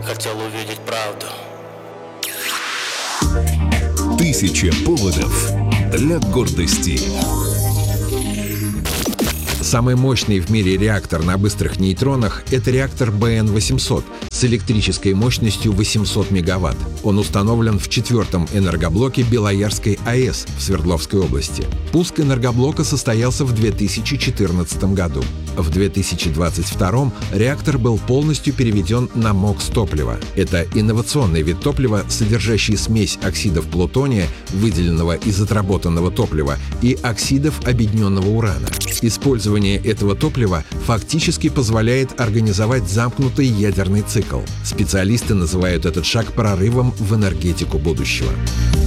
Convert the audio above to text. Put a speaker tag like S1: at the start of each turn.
S1: хотел увидеть правду.
S2: 1000 поводов для гордости.
S3: Самый мощный в мире реактор на быстрых нейтронах – это реактор БН-800 с электрической мощностью 800 мегаватт. Он установлен в 4-м энергоблоке Белоярской АЭС в Свердловской области. Пуск энергоблока состоялся в 2014 году. В 2022 реактор был полностью переведен на МОКС-топливо. Это инновационный вид топлива, содержащий смесь оксидов плутония, выделенного из отработанного топлива, и оксидов объединенного урана. Использование этого топлива фактически позволяет организовать замкнутый ядерный цикл. Специалисты называют этот шаг прорывом в энергетику будущего.